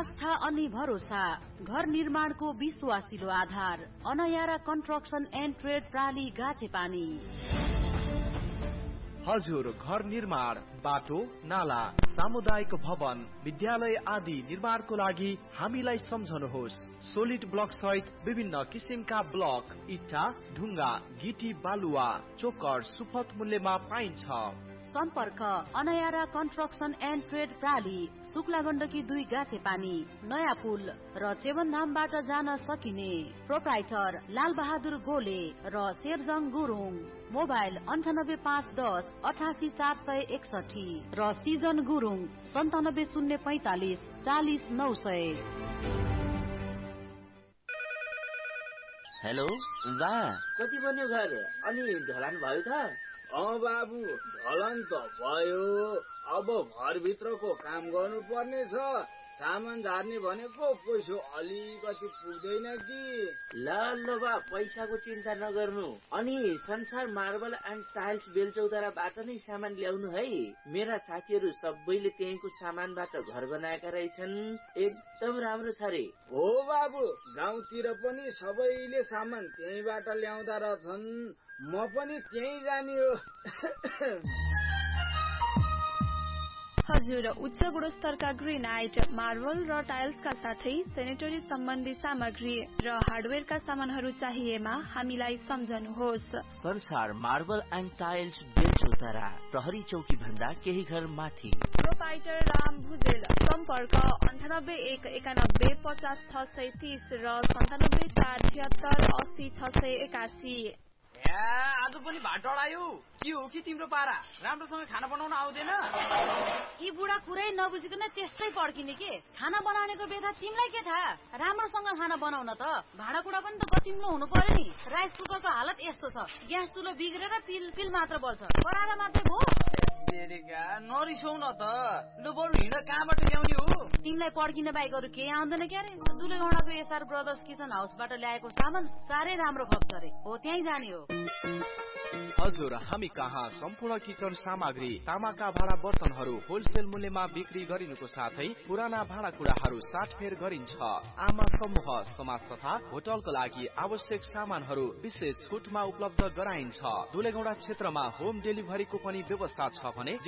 आस्था अनि भरोसा, घर निर्माणको विश्वासिलो आधार, अनयारा कन्स्ट्रक्सन एन्ड ट्रेड प्राली गाछेपानी। हजुर, घर निर्माण, बाटो, नाला, सामुदायिक भवन, विद्यालय आदि निर्माणको लागि हामीलाई सम्झनुहोस्। सोलिड ब्लक सहित विभिन्न किसिमका ब्लक, इट्टा, ढुङ्गा, गिटी, बालुवा, चोकर सुपथ मूल्यमा पाइन्छ। सम्पर्क अनयारा construction and trade प्राली, Shukla Gandaki 2 गाछेपानी, नयाँ पुल र चेवनधामबाट जान सकिने। प्रोप्राइटर लाल बहादुर गोले र शेरजङ गुरुङ। मोबाइल 98510 88461 र सिजन गुरुङ 97045 40900। हेलो बा, कति बन्यो घर अनि ढलान भयो त? बाबु, ढलान त भयो, अब घरभित्रको काम गर्नु पर्ने छ। सामान झार्ने भनेको पैसा अलिकति पुग्दैन कि। ल बा, पैसाको चिन्ता नगर्नु। अनि संसार मार्बल एन्ड टाइल्स बेलचौताराबाट नै सामान ल्याउनु है। मेरा साथीहरू सबैले त्यहीँको सामानबाट घर बनाएका रहेछन्, एकदम राम्रो छ रे। हो बाबु, गाउँतिर पनि सबैले सामान त्यहीँबाट ल्याउँदा रहेछन्, म पनि त्यहीँ जाने हो। हजुर, उच्च गुणस्तरका ग्रेनाइट, मार्बल र टाइल्सका साथै सेनेटरी सम्बन्धी सामग्री र हार्डवेयरका सामानहरू चाहिएमा हामीलाई सम्झनुहोस्। संसार मार्बल एन्ड टाइल्स बेलचौतारा, प्रहरी चौकी भन्दा केही घर माथि। प्रोप्राइटर राम भुजेल। सम्पर्क 98 191 50 630 र 97 476 80 681। आज पनि भात डढायो। के हो कि तिम्रो पारा? राम्रोसँग खाना बनाउन आउँदैन? यी बुढा कुरै नबुझिकन त्यस्तै पड्किने के? खाना बनाउनेको बेथा तिमीलाई के थाहा? राम्रोसँग खाना बनाउन त भाँडाकुँडा पनि त गतिम्रो हुनु पर्यो नि। राइस कुकरको हालत यस्तो छ, ग्यास चुलो बिग्रेर पिल मात्र बल्छ, कराएर मात्रै भो। नरिसाउ न त, लु बरु हिँड, कहाँबाट ल्याउने हो? तिमीलाई पड्किन बाहेक अरू केही आउँदैन क्यारे? दुलेगौडाको एसआर ब्रदर्स किचन हाउसबाट ल्याएको सामान साह्रै राम्रो खप्छ रे, हो त्यहीँ जाने हो। हजुर, हामी कहाँ सम्पूर्ण किचन सामग्री, तामाका भाँडा बर्तनहरू होलसेल मूल्यमा बिक्री गरिनुको साथै पुराना भाँडाकुँडाहरू साटफेर गरिन्छ। आमा समूह, समाज तथा होटलको लागि आवश्यक सामानहरू विशेष छुटमा उपलब्ध गराइन्छ। दुलेगौडा क्षेत्रमा होम डेलिभरीको पनि व्यवस्था छ भने